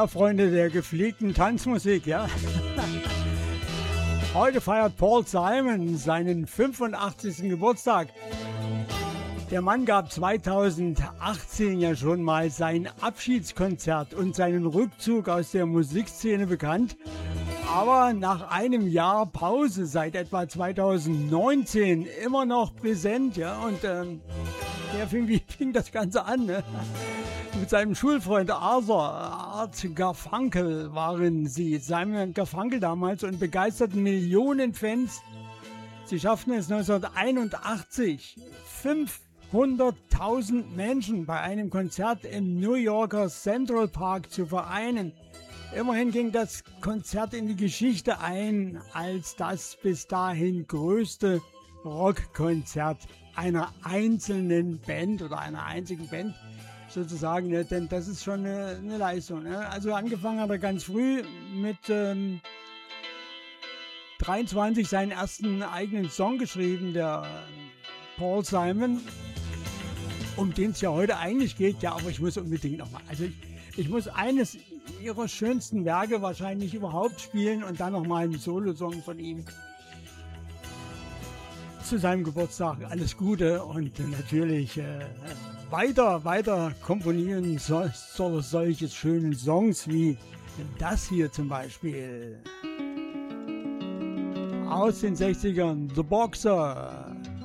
Ja, Freunde der gepflegten Tanzmusik, ja. Heute feiert Paul Simon seinen 85. Geburtstag. Der Mann gab 2018 ja schon mal sein Abschiedskonzert und seinen Rückzug aus der Musikszene bekannt. Aber nach einem Jahr Pause seit etwa 2019 immer noch präsent, ja. Und wie fing das Ganze an, ne? Mit seinem Schulfreund Art Garfunkel waren sie, Simon Garfunkel damals, und begeisterten Millionen Fans. Sie schafften es 1981, 500.000 Menschen bei einem Konzert im New Yorker Central Park zu vereinen. Immerhin ging das Konzert in die Geschichte ein als das bis dahin größte Rockkonzert einer einzelnen Band oder einer einzigen Band sozusagen, ne? Denn das ist schon eine Leistung. Ne? Also angefangen hat er ganz früh mit 23 seinen ersten eigenen Song geschrieben, der Paul Simon, um den es ja heute eigentlich geht. Ja, aber ich muss unbedingt nochmal, also ich muss eines ihrer schönsten Werke wahrscheinlich überhaupt spielen und dann nochmal einen Solo-Song von ihm zu seinem Geburtstag. Alles Gute und natürlich weiter komponieren soll solche schönen Songs wie das hier zum Beispiel aus den 60ern, The Boxer.